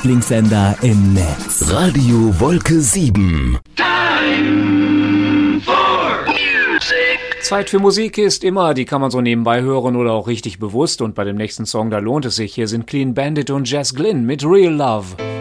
Lieblingssender im Netz. Radio Wolke 7. Time for music. Zeit für Musik ist immer, die kann man so nebenbei hören oder auch richtig bewusst. Und bei dem nächsten Song, da lohnt es sich. Hier sind Clean Bandit und Jess Glynn mit Real Love.